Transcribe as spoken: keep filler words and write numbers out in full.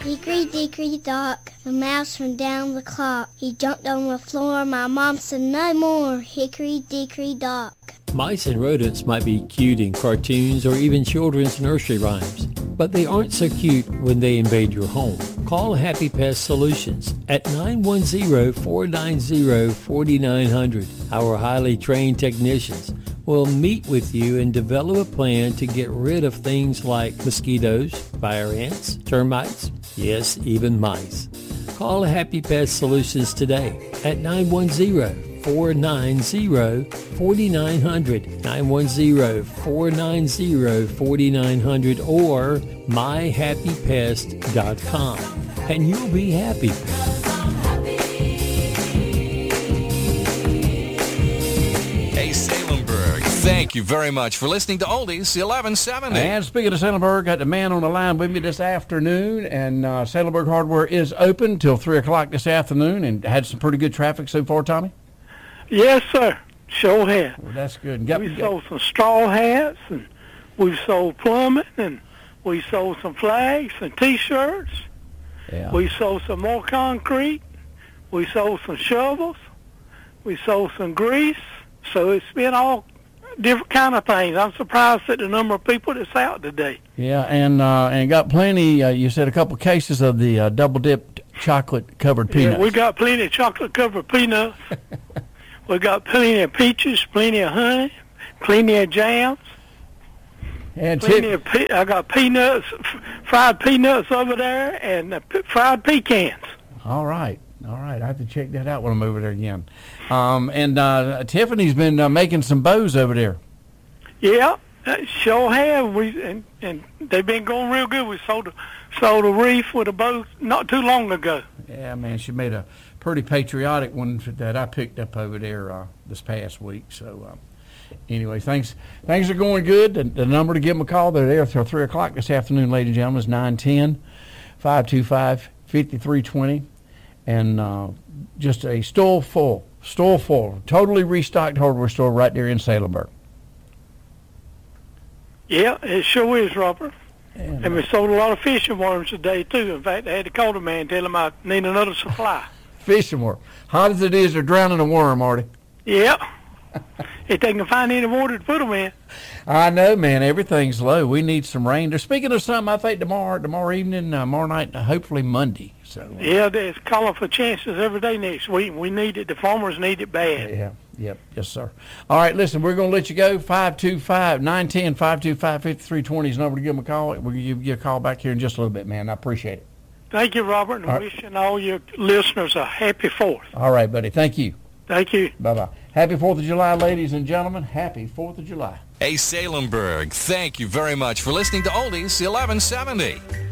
Hickory dickory dock, a mouse from down the clock. He jumped on the floor, my mom said no more. Hickory dickory dock. Mice and rodents might be cute in cartoons or even children's nursery rhymes, but they aren't so cute when they invade your home. Call Happy Pest Solutions at nine one zero, four nine zero, four nine zero zero. Our highly trained technicians will meet with you and develop a plan to get rid of things like mosquitoes, fire ants, termites, yes, even mice. Call Happy Pest Solutions today at nine one zero, four nine zero, four nine zero zero, nine one zero, four nine zero, four nine zero zero, or my happy pest dot com, and you'll be happy. Hey, Salemberg, thank you very much for listening to Oldies eleven seventy. And speaking of Salemberg, got the man on the line with me this afternoon, and uh, Salemberg Hardware is open till three o'clock this afternoon, and had some pretty good traffic so far, Tommy? Yes, sir. Sure have. Well, that's good. Got, we got, sold some straw hats, and we sold plumbing, and we sold some flags and T-shirts. Yeah. We sold some more concrete. We sold some shovels. We sold some grease. So it's been all different kind of things. I'm surprised at the number of people that's out today. Yeah, and uh, and got plenty, uh, you said a couple cases of the uh, double-dipped chocolate-covered peanuts. Yeah, we got plenty of chocolate-covered peanuts. We got plenty of peaches, plenty of honey, plenty of jams. And plenty tip- of pe- I got peanuts, f- fried peanuts over there, and uh, p- fried pecans. All right. All right. I have to check that out when I'm over there again. Um, and uh, Tiffany's been uh, making some bows over there. Yeah, uh, sure have. We and, and they've been going real good. We sold a, sold a wreath with a bow not too long ago. Yeah, man, she made a pretty patriotic one that I picked up over there uh, this past week. So, uh, anyway, things things are going good. The, the number to give them a call, they're there till three o'clock this afternoon, ladies and gentlemen, is nine one zero, five two five, five three two zero. And uh, just a store full, store full, totally restocked hardware store right there in Salemberg. Yeah, it sure is, Robert. And, and we sold a lot of fishing worms today, too. In fact, I had to call the man and tell him I need another supply. Fishing worm. Hot as it is, they're drowning a worm, Marty. Yeah. If they can find any water to put them in. I know, man. Everything's low. We need some rain. They're speaking of something, I think, tomorrow tomorrow evening, uh, tomorrow night, hopefully Monday. So uh, yeah, they're calling for chances every day next week. We need it. The farmers need it bad. Yeah, yep, yes, sir. All right, listen, we're going to let you go. five two five, nine one zero, five two five, five three two zero is the number to give them a call. We're going to give you a call back here in just a little bit, man. I appreciate it. Thank you, Robert, and all right. wishing all your listeners a happy Fourth. All right, buddy. Thank you. Thank you. Bye-bye. Happy Fourth of July, ladies and gentlemen. Happy Fourth of July. Hey, Salemberg, thank you very much for listening to Oldies eleven seventy.